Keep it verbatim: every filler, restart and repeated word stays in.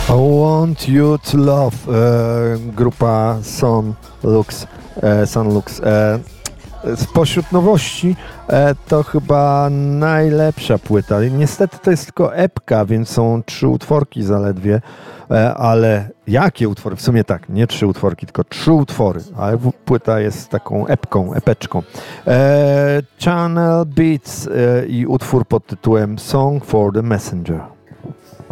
I Want You to Love, e, grupa Sun Lux, e, Sun Lux. E, spośród nowości e, to chyba najlepsza płyta. Niestety to jest tylko epka, więc są trzy utworki zaledwie, e, ale jakie utwory? W sumie tak, nie trzy utworki, tylko trzy utwory, ale płyta jest taką epką, epeczką. E, Channel Beats e, i utwór pod tytułem Song for the Messenger.